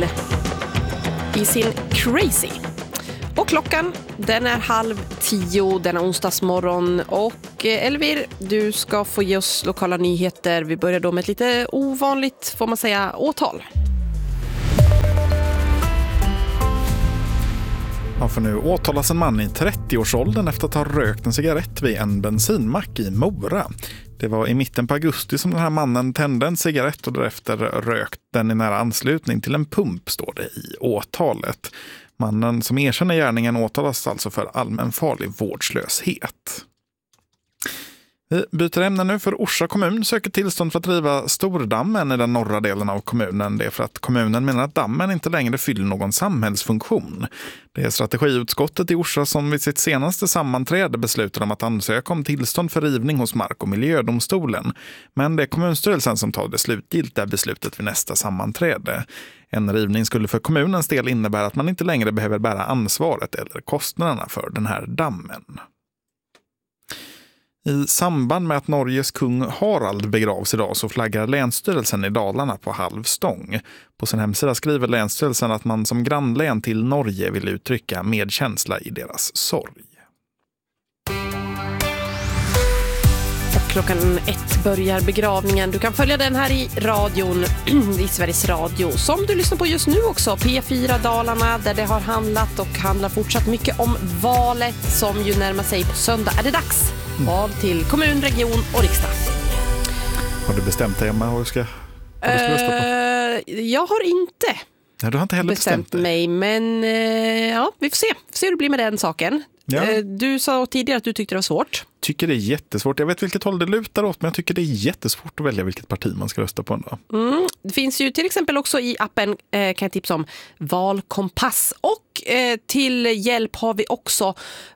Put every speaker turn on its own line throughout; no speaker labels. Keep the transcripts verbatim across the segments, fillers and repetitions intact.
i sin Crazy. Och klockan, den är halv tio denna onsdagsmorgon. Och Elvir, du ska få ge oss lokala nyheter. Vi börjar då med ett lite ovanligt, får man säga, åtal.
Man får nu åtalas en man i trettioårsåldern efter att ha rökt en cigarett vid en bensinmack i Mora. Det var i mitten på augusti som den här mannen tände en cigarett och därefter rökt den i nära anslutning till en pump, står det i åtalet. Mannen som erkänner gärningen åtalas alltså för allmänfarlig vårdslöshet. Vi byter ämne nu, för Orsa kommun söker tillstånd för att driva Stordammen i den norra delen av kommunen. Det är för att kommunen menar att dammen inte längre fyller någon samhällsfunktion. Det är strategiutskottet i Orsa som vid sitt senaste sammanträde beslutade om att ansöka om tillstånd för rivning hos Mark- och miljödomstolen. Men det är kommunstyrelsen som tar det slutgiltiga beslutet vid nästa sammanträde. En rivning skulle för kommunens del innebära att man inte längre behöver bära ansvaret eller kostnaderna för den här dammen. I samband med att Norges kung Harald begravs idag så flaggar Länsstyrelsen i Dalarna på halvstång. På sin hemsida skriver Länsstyrelsen att man som grannlän till Norge vill uttrycka medkänsla i deras sorg.
Och klockan ett börjar begravningen. Du kan följa den här i radion, i Sveriges Radio, som du lyssnar på just nu också, P fyra Dalarna, där det har handlat och handlar fortsatt mycket om valet som ju närmar sig på söndag. Är det dags? Val till kommun, region och riksdag.
Har du bestämt dig, Emma, vad du ska, vad du ska rösta på?
Uh, jag har inte,
Nej, du har inte heller bestämt,
bestämt mig, men uh, ja, vi får se. Vi får se hur det blir med den saken.
Ja.
Uh, du sa tidigare att du tyckte det var svårt.
Tycker det är jättesvårt. Jag vet vilket håll det lutar åt, men jag tycker det är jättesvårt att välja vilket parti man ska rösta på ändå.
Mm. Det finns ju till exempel också i appen, eh, kan jag tipsa om, Valkompass. Och eh, till hjälp har vi också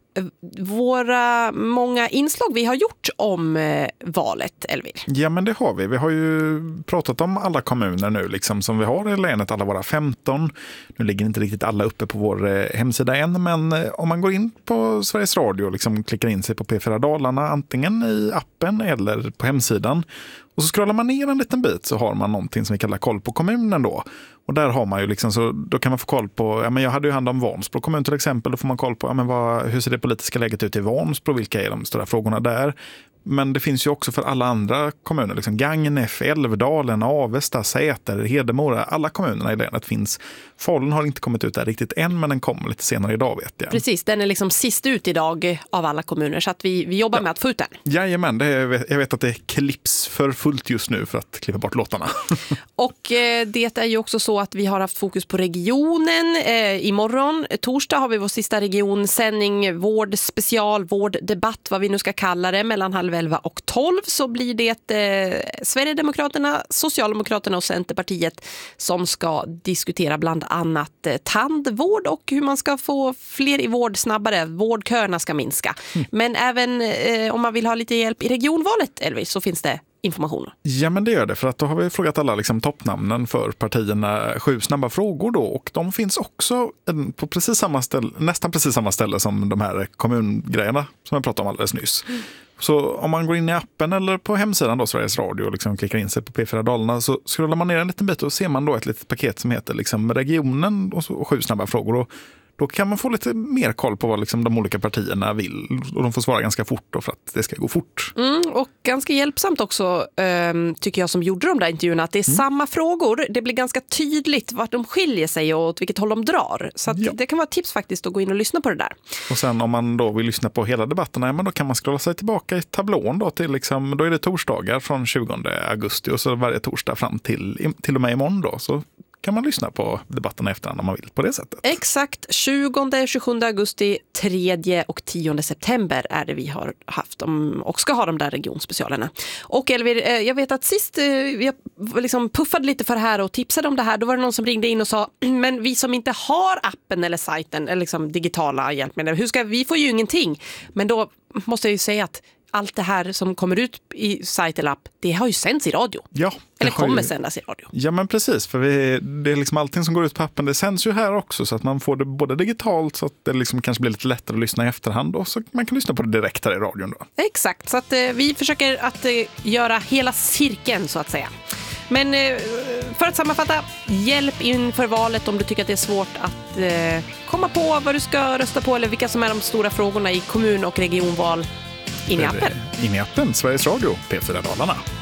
våra många inslag vi har gjort om eh, valet, Elvir.
Ja, men det har vi. Vi har ju pratat om alla kommuner nu liksom, som vi har i länet, alla våra femton. Nu ligger inte riktigt alla uppe på vår eh, hemsida än, men eh, om man går in på Sveriges Radio och liksom klickar in sig på P fyra Dalarna, antingen i appen eller på hemsidan, och så scrollar man ner en liten bit så har man någonting som vi kallar koll på kommunen då. Och där har man ju liksom, så då kan man få koll på, ja men jag hade ju hand om Vansbro kommun till exempel, då får man koll på, ja men vad, hur ser det politiska läget ut i Vansbro, vilka är de stora frågorna där. Men det finns ju också för alla andra kommuner, liksom Gagnef, Älvdalen, Avesta, Säter, Hedemora, alla kommunerna i länet finns. Falun har inte kommit ut där riktigt än, men den kommer lite senare idag, vet jag.
Precis, den är liksom sist ut idag av alla kommuner, så att vi, vi jobbar ja. med att få ut den.
Jajamän, det är, jag vet att det klipps för fullt just nu för att klippa bort låtarna.
Och eh, det är ju också så att vi har haft fokus på regionen. Eh, imorgon, torsdag, har vi vår sista regionsändning, vård, special, vårddebatt, vad vi nu ska kalla det, mellan halv elva och tolv, så blir det eh, Sverigedemokraterna, Socialdemokraterna och Centerpartiet som ska diskutera bland annat eh, tandvård och hur man ska få fler i vård snabbare. Vårdköerna ska minska. Mm. Men även eh, om man vill ha lite hjälp i regionvalet, Elvis, så finns det information.
Ja, men det gör det, för att då har vi frågat alla liksom toppnamnen för partierna, sju snabba frågor då, och de finns också på precis samma ställe, nästan precis samma ställe som de här kommungrejerna som jag pratade om alldeles nyss. Mm. Så om man går in i appen eller på hemsidan då, Sveriges Radio, och liksom klickar in sig på P fyra Dalarna, så scrollar man ner en liten bit och ser man då ett litet paket som heter liksom regionen och, så, och sju snabba frågor, och då kan man få lite mer koll på vad liksom de olika partierna vill, och de får svara ganska fort då för att det ska gå fort.
Mm, och ganska hjälpsamt också, um, tycker jag, som gjorde de där intervjuerna, att det är mm. samma frågor. Det blir ganska tydligt vart de skiljer sig och åt vilket håll de drar. Så att ja. det kan vara ett tips faktiskt att gå in och lyssna på det där. Och
sen om man då vill lyssna på hela debatterna, ja, men då kan man scrolla sig tillbaka i tablån då till liksom, då är det torsdagar från tjugonde augusti och så varje torsdag fram till, till och med imorgon då, så kan man lyssna på debatterna efterhand om man vill på det sättet.
Exakt, tjugosjunde, tjugosjunde augusti, tredje och tionde september är det vi har haft om, och ska ha de där regionspecialerna. Och Elvir, jag vet att sist vi liksom puffade lite för det här och tipsade om det här, då var det någon som ringde in och sa, men vi som inte har appen eller sajten eller liksom digitala hjälpmedel, hur ska vi, får ju ingenting. Men då måste jag ju säga att allt det här som kommer ut i sajt eller app, det har ju sänds i radio.
Ja,
eller kommer
ju
sändas i radio.
Ja, men precis. För vi, det är liksom allting som går ut på appen, det sänds ju här också, så att man får det både digitalt så att det liksom kanske blir lite lättare att lyssna i efterhand, och så man kan lyssna på det direkt här i radion då.
Exakt, så att eh, vi försöker att eh, göra hela cirkeln så att säga. Men eh, för att sammanfatta, hjälp inför valet om du tycker att det är svårt att eh, komma på vad du ska rösta på eller vilka som är de stora frågorna i kommun- och regionval in i appen.
In i appen, Sveriges Radio, P fyra Dalarna.